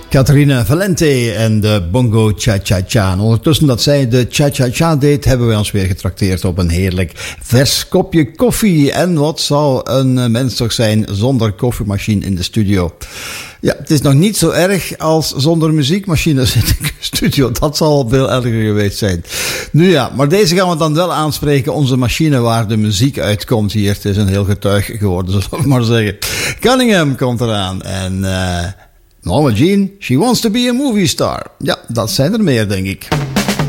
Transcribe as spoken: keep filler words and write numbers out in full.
Catharina Valente en de Bongo Cha-Cha-Cha. En ondertussen dat zij de Cha-Cha-Cha deed, hebben wij ons weer getrakteerd op een heerlijk vers kopje koffie. En wat zou een mens toch zijn zonder koffiemachine in de studio? Ja, het is nog niet zo erg als zonder muziekmachines in de studio. Dat zal veel erger geweest zijn. Nu ja, maar deze gaan we dan wel aanspreken. Onze machine waar de muziek uitkomt hier. Het is een heel getuig geworden, zullen we maar zeggen. Cunningham komt eraan en... Uh, Norma Jean, she wants to be a movie star. Ja, dat zijn er meer, denk ik.